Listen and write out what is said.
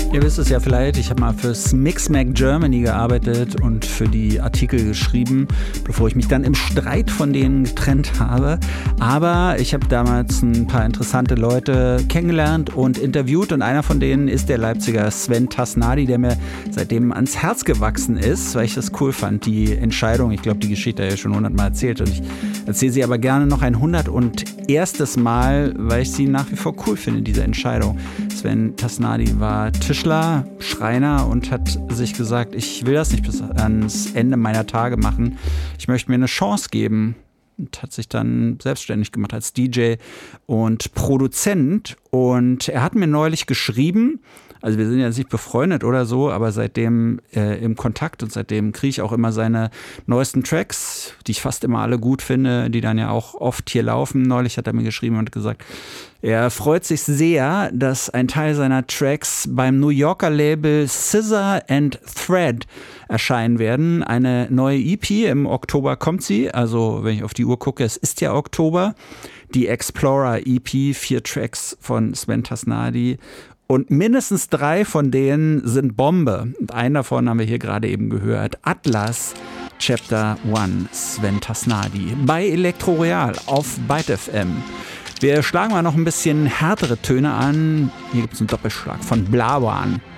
Ihr wisst es ja vielleicht, ich habe mal fürs Mixmag Germany gearbeitet und für die Artikel geschrieben, bevor ich mich dann im Streit von denen getrennt habe. Aber ich habe damals ein paar interessante Leute kennengelernt und interviewt und einer von denen ist der Leipziger Sven Tasnadi, der mir seitdem ans Herz gewachsen ist, weil ich das cool fand, die Entscheidung. Ich glaube, die Geschichte habe ich ja schon 100 Mal erzählt und ich erzähle sie aber gerne noch ein 101. Mal, weil ich sie nach wie vor cool finde, diese Entscheidung. Sven Tasnadi war Tischler, Schreiner und hat sich gesagt, ich will das nicht bis ans Ende meiner Tage machen. Ich möchte mir eine Chance geben. Und hat sich dann selbstständig gemacht als DJ und Produzent. Und er hat mir neulich geschrieben, also wir sind ja nicht befreundet oder so, aber seitdem im Kontakt und seitdem kriege ich auch immer seine neuesten Tracks, die ich fast immer alle gut finde, die dann ja auch oft hier laufen. Neulich hat er mir geschrieben und gesagt, er freut sich sehr, dass ein Teil seiner Tracks beim New Yorker Label Scissor and Thread erscheinen werden. Eine neue EP, im Oktober kommt sie, also wenn ich auf die Uhr gucke, es ist ja Oktober. Die Explorer EP, 4 Tracks von Sven Tasnadi. Und mindestens 3 von denen sind Bombe. Und einen davon haben wir hier gerade eben gehört. Atlas, Chapter 1, Sven Tasnadi. Bei Elektro Royal auf Byte FM. Wir schlagen mal noch ein bisschen härtere Töne an. Hier gibt es einen Doppelschlag von Blawan.